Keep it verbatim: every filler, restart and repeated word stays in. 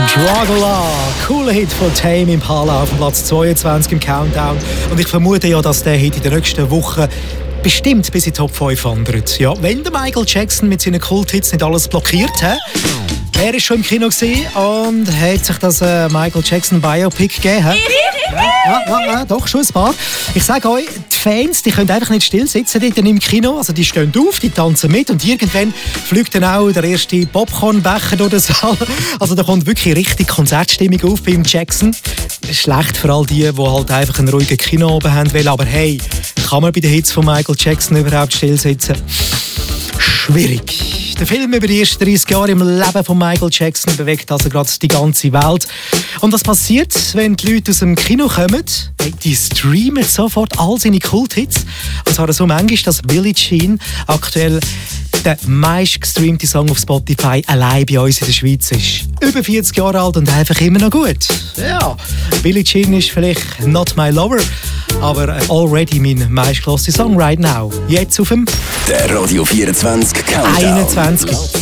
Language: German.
Dragula, cooler Hit von Tame Impala auf Platz zweiundzwanzig im Countdown. Und ich vermute ja, dass der Hit in den nächsten Wochen bestimmt bis in die Top fünf wandert. Ja, wenn der Michael Jackson mit seinen Kulthits nicht alles blockiert hat. Er war schon im Kino und hat sich das äh, Michael Jackson Biopic gegeben. Ja, ja, ja, ja, doch, schon ein paar. Ich sage euch, die Fans, die können einfach nicht still sitzen dort im Kino. Also die stehen auf, die tanzen mit und irgendwann fliegt dann auch der erste Popcornbecher durch den Saal. Also da kommt wirklich richtig Konzertstimmung auf beim Jackson. Schlecht für all die, die halt einfach einen ruhigen Kinoabend haben wollen. Aber hey, kann man bei den Hits von Michael Jackson überhaupt still sitzen? Schwierig. Der Film über die ersten dreißig Jahre im Leben von Michael Jackson bewegt also gerade die ganze Welt. Und was passiert, wenn die Leute aus dem Kino kommen? Die streamen sofort all seine Kulthits. Und zwar so manchmal, dass Billie Jean aktuell der meistgestreamte Song auf Spotify allein bei uns in der Schweiz ist. Über vierzig Jahre alt und einfach immer noch gut. Ja, Billie Jean ist vielleicht not my lover, aber already mein meistgehörter Song right now. Jetzt auf dem der Radio vierundzwanzig Countdown. einundzwanzig.